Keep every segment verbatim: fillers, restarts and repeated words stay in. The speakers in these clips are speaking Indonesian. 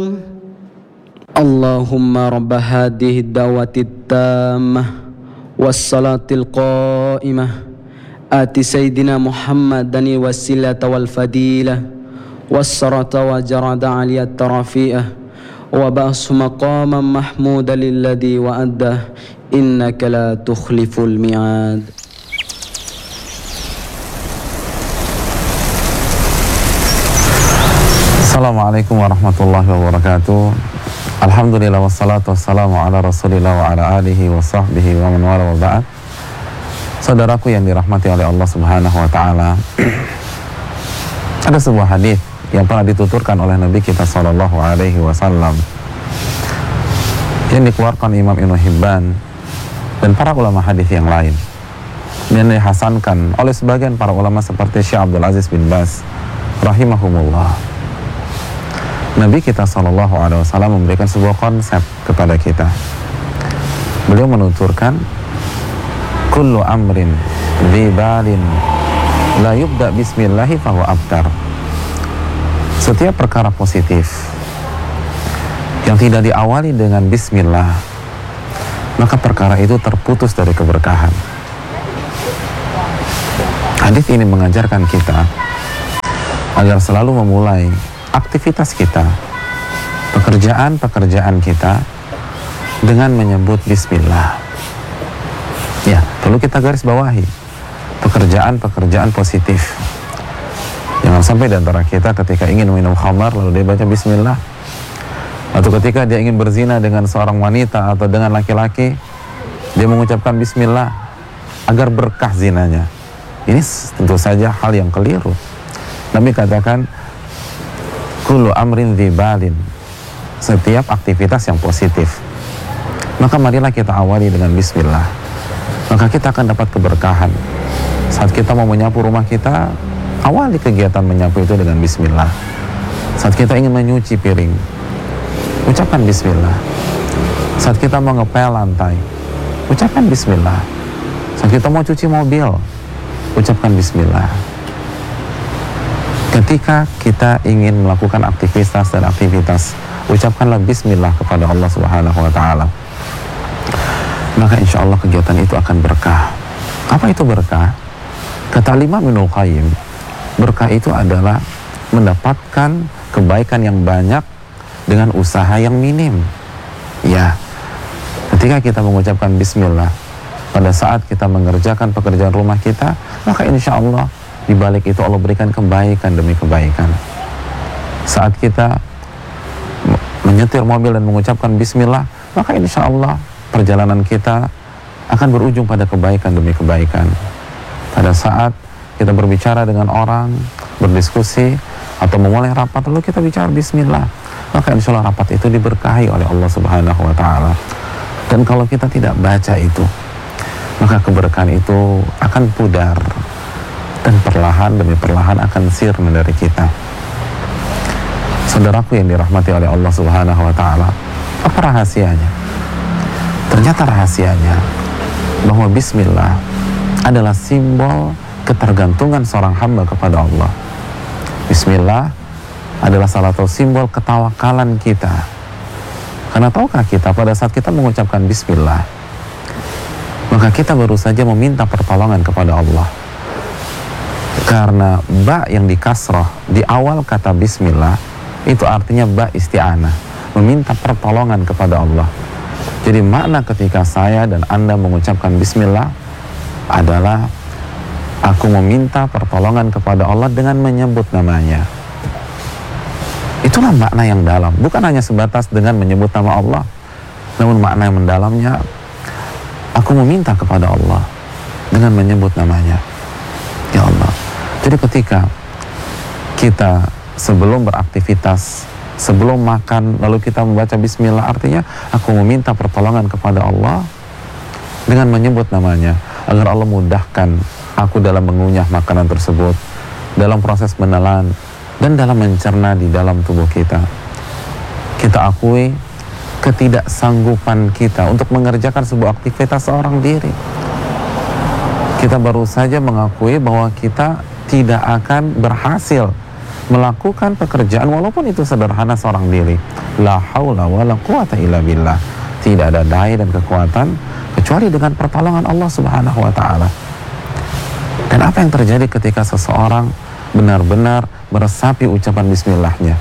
Allahumma rabb hadhihi ad-da'wati at-tammah was-salatil qa'imah ati sayyidina Muhammadan wasilata wal fadilah was-sarata wa jarada aliyat tarafi'ah wa ba'su maqaman mahmuda lilladhi wa'addah innaka la tukhliful mi'ad. Assalamualaikum warahmatullahi wabarakatuh. Alhamdulillah wassalatu wassalamu ala rasulillah wa ala alihi wa sahbihi wa man wala wa ba'd. Saudaraku yang dirahmati oleh Allah subhanahu wa ta'ala, ada sebuah hadis yang pernah dituturkan oleh Nabi kita sallallahu alaihi wasallam yang dikeluarkan Imam Ibnu Hibban dan para ulama hadis yang lain, dan dihasankan oleh sebagian para ulama seperti Syekh Abdul Aziz bin Baz rahimahumullah. Nabi kita sallallahu alaihi wasallam memberikan sebuah konsep kepada kita. Beliau menuturkan, kullu amrin dhi balin la yubda bismillahi fahuwa abtar. Setiap perkara positif yang tidak diawali dengan bismillah, maka perkara itu terputus dari keberkahan. Hadis ini mengajarkan kita agar selalu memulai aktivitas kita, pekerjaan-pekerjaan kita dengan menyebut bismillah. Ya, perlu kita garis bawahi pekerjaan-pekerjaan positif. Jangan sampai di antara kita ketika ingin minum khamar lalu dia baca bismillah, atau ketika dia ingin berzina dengan seorang wanita atau dengan laki-laki dia mengucapkan bismillah agar berkah zinanya. Ini tentu saja hal yang keliru. Nabi katakan, kullu amrin dhi balin, setiap aktivitas yang positif, maka marilah kita awali dengan bismillah, maka kita akan dapat keberkahan. Saat kita mau menyapu rumah kita, awali kegiatan menyapu itu dengan bismillah. Saat kita ingin menyuci piring, ucapkan bismillah. Saat kita mau ngepel lantai, ucapkan bismillah. Saat kita mau cuci mobil, ucapkan bismillah. Ketika kita ingin melakukan aktivitas dan aktivitas, ucapkanlah bismillah kepada Allah subhanahu wa ta'ala. Maka insya Allah kegiatan itu akan berkah. Apa itu berkah? Kata Imam Ibnu Qayyim, berkah itu adalah mendapatkan kebaikan yang banyak dengan usaha yang minim. Ya, ketika kita mengucapkan bismillah pada saat kita mengerjakan pekerjaan rumah kita, maka insya Allah di balik itu Allah berikan kebaikan demi kebaikan. Saat kita menyetir mobil dan mengucapkan bismillah, maka insya Allah perjalanan kita akan berujung pada kebaikan demi kebaikan. Pada saat kita berbicara dengan orang, berdiskusi, atau memulai rapat, lalu kita bicara bismillah, maka insya Allah rapat itu diberkahi oleh Allah subhanahu wa ta'ala. Dan kalau kita tidak baca itu, maka keberkahan itu akan pudar, dan perlahan demi perlahan akan sirna dari kita. Saudaraku yang dirahmati oleh Allah subhanahu wa ta'ala, apa rahasianya? Ternyata rahasianya bahwa bismillah adalah simbol ketergantungan seorang hamba kepada Allah. Bismillah adalah salah satu simbol ketawakalan kita. Karena tahukah kita pada saat kita mengucapkan bismillah, maka kita baru saja meminta pertolongan kepada Allah. Karena ba yang dikasroh di awal kata bismillah itu artinya ba isti'anah, meminta pertolongan kepada Allah. Jadi makna ketika saya dan Anda mengucapkan bismillah adalah aku meminta pertolongan kepada Allah dengan menyebut namanya. Itulah makna yang dalam, bukan hanya sebatas dengan menyebut nama Allah, namun makna yang mendalamnya, aku meminta kepada Allah dengan menyebut namanya. Ya Allah. Jadi ketika kita sebelum beraktivitas, sebelum makan, lalu kita membaca bismillah, artinya aku meminta pertolongan kepada Allah dengan menyebut namanya, agar Allah mudahkan aku dalam mengunyah makanan tersebut, dalam proses menelan, dan dalam mencerna di dalam tubuh kita. Kita akui ketidaksanggupan kita untuk mengerjakan sebuah aktivitas seorang diri. Kita baru saja mengakui bahwa kita tidak akan berhasil melakukan pekerjaan walaupun itu sederhana seorang diri La haula wala quwata illa billah. Tidak ada daya dan kekuatan kecuali dengan pertolongan Allah Subhanahu wa taala. Dan apa yang terjadi ketika seseorang benar-benar meresapi ucapan bismillahnya?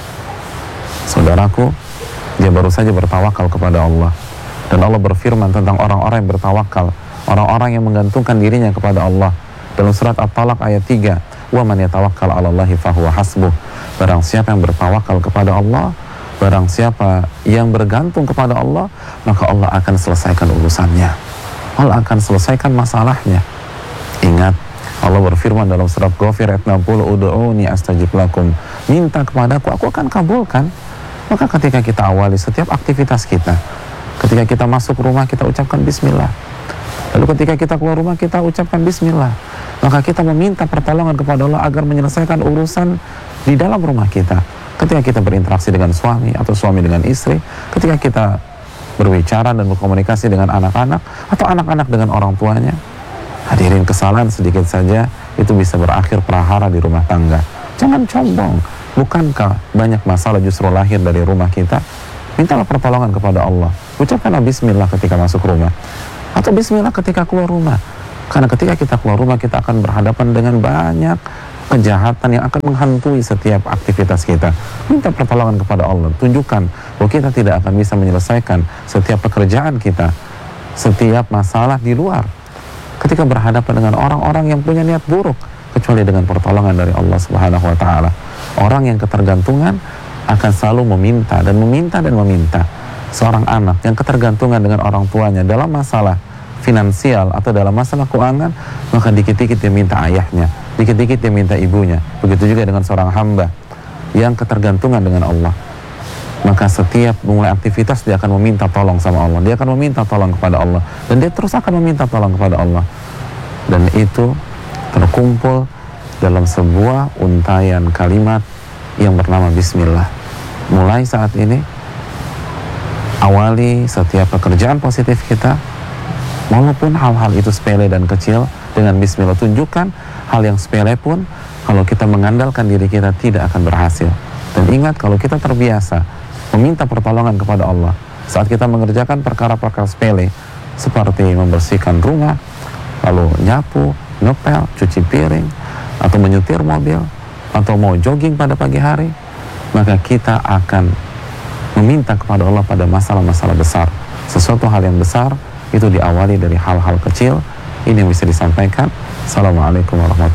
Saudaraku, dia baru saja bertawakal kepada Allah. Dan Allah berfirman tentang orang-orang yang bertawakal, orang-orang yang menggantungkan dirinya kepada Allah. Dalam surat At-Talaq ayat tiga, "Wa man yatawakkal 'alallahi fahuwa hasbuh." Barang siapa yang bertawakal kepada Allah, barang siapa yang bergantung kepada Allah, maka Allah akan selesaikan urusannya. Allah akan selesaikan masalahnya. Ingat, Allah berfirman dalam surat Ghafir ayat enam puluh, "Ud'uni astajib lakum." Minta kepadaku, aku akan kabulkan. Maka ketika kita awali setiap aktivitas kita, ketika kita masuk rumah, kita ucapkan bismillah. Lalu ketika kita keluar rumah, kita ucapkan bismillah. Maka kita meminta pertolongan kepada Allah agar menyelesaikan urusan di dalam rumah kita. Ketika kita berinteraksi dengan suami atau suami dengan istri, ketika kita berbicara dan berkomunikasi dengan anak-anak atau anak-anak dengan orang tuanya, hadirin, kesalahan sedikit saja itu bisa berakhir prahara di rumah tangga. Jangan sombong. Bukankah banyak masalah justru lahir dari rumah kita? Mintalah pertolongan kepada Allah. Ucapkanlah bismillah ketika masuk rumah, atau bismillah ketika keluar rumah. Karena ketika kita keluar rumah, kita akan berhadapan dengan banyak kejahatan yang akan menghantui setiap aktivitas kita. Minta pertolongan kepada Allah. Tunjukkan bahwa kita tidak akan bisa menyelesaikan setiap pekerjaan kita, setiap masalah di luar, ketika berhadapan dengan orang-orang yang punya niat buruk, kecuali dengan pertolongan dari Allah Subhanahu wa taala. Orang yang ketergantungan akan selalu meminta dan meminta dan meminta. Seorang anak yang ketergantungan dengan orang tuanya dalam masalah finansial atau dalam masalah keuangan, maka dikit-dikit dia minta ayahnya, dikit-dikit dia minta ibunya. Begitu juga dengan seorang hamba yang ketergantungan dengan Allah. Maka setiap memulai aktivitas dia akan meminta tolong sama Allah, dia akan meminta tolong kepada Allah, dan dia terus akan meminta tolong kepada Allah. Dan itu terkumpul dalam sebuah untayan kalimat yang bernama bismillah. Mulai saat ini, awali setiap pekerjaan positif kita, walaupun hal-hal itu sepele dan kecil, dengan bismillah. Tunjukkan hal yang sepele pun, kalau kita mengandalkan diri kita, tidak akan berhasil. Dan ingat, kalau kita terbiasa meminta pertolongan kepada Allah saat kita mengerjakan perkara-perkara sepele seperti membersihkan rumah, lalu nyapu, ngepel, cuci piring, atau menyetir mobil, atau mau jogging pada pagi hari, maka kita akan meminta kepada Allah pada masalah-masalah besar. Sesuatu hal yang besar itu diawali dari hal-hal kecil. Ini yang bisa disampaikan. Assalamualaikum warahmatullahi wabarakatuh.